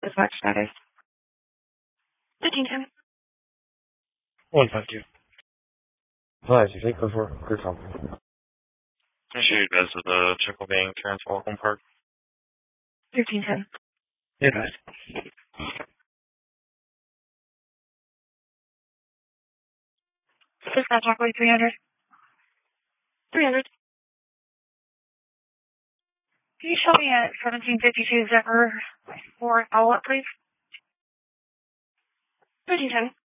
Dispatch status. 1510. One, thank you. Hi, you take over. Good company. Issued as of the Chickle Bank Transwalcom Park. 1310. Yeah, guys. Dispatch Aquay 300. 300. Can you show me at 1752 Zephyr for follow-up, please? 1310.